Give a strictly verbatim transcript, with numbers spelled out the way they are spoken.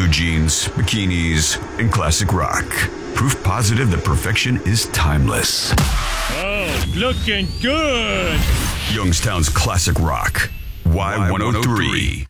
jeans, bikinis, and classic rock. Proof positive that perfection is timeless. Oh, looking good. Youngstown's classic rock. Y one oh three.